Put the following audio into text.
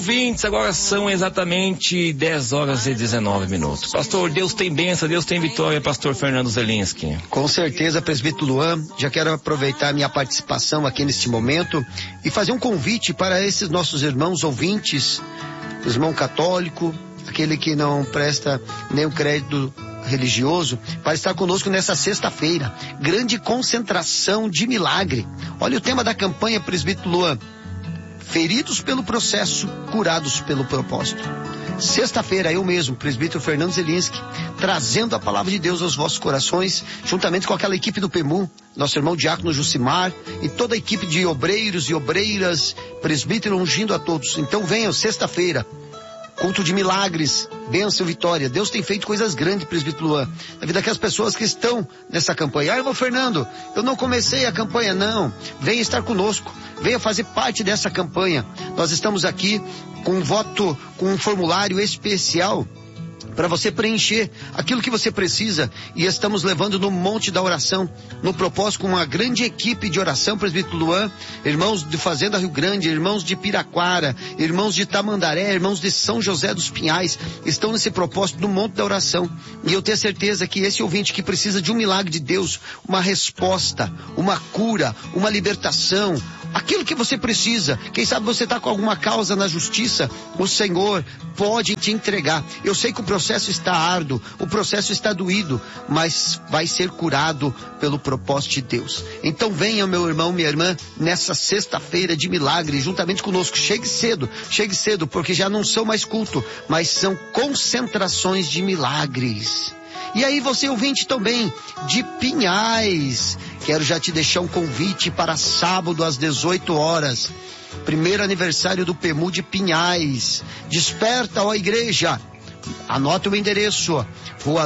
Ouvintes, agora são exatamente 10 horas e 19 minutos. Pastor, Deus tem bênção, Deus tem vitória, pastor Fernando Zelinski. Com certeza, presbítero Luan, já quero aproveitar a minha participação aqui neste momento e fazer um convite para esses nossos irmãos ouvintes, irmão católico, aquele que não presta nenhum crédito religioso, para estar conosco nessa sexta-feira. Grande concentração de milagre. Olha o tema da campanha, presbítero Luan. Feridos pelo processo, curados pelo propósito. Sexta-feira, eu mesmo, presbítero Fernando Zelinski, trazendo a palavra de Deus aos vossos corações, juntamente com aquela equipe do PEMU, nosso irmão diácono Jucimar, e toda a equipe de obreiros e obreiras, presbítero ungindo a todos. Então venham, sexta-feira, culto de milagres, bênção, vitória. Deus tem feito coisas grandes, presbítero Luan, na vida daquelas pessoas que estão nessa campanha. Irmão Fernando, eu não comecei a campanha, não. Venha estar conosco, venha fazer parte dessa campanha. Nós estamos aqui com um voto, com um formulário especial para você preencher aquilo que você precisa, e estamos levando no Monte da Oração, no propósito, com uma grande equipe de oração, presbítero Luan, irmãos de Fazenda Rio Grande, irmãos de Piraquara, irmãos de Tamandaré, irmãos de São José dos Pinhais, estão nesse propósito no Monte da Oração, e eu tenho certeza que esse ouvinte que precisa de um milagre de Deus, uma resposta, uma cura, uma libertação, aquilo que você precisa, quem sabe você está com alguma causa na justiça, o Senhor pode te entregar. Eu sei que o processo está árduo, o processo está doído, mas vai ser curado pelo propósito de Deus. Então venha, meu irmão, minha irmã, nessa sexta-feira de milagre, juntamente conosco. Chegue cedo, porque já não são mais culto, mas são concentrações de milagres. E aí você ouvinte também de Pinhais, quero já te deixar um convite para sábado às 18 horas, primeiro aniversário do PEMU de Pinhais. Desperta, ó igreja, anota o endereço, Rua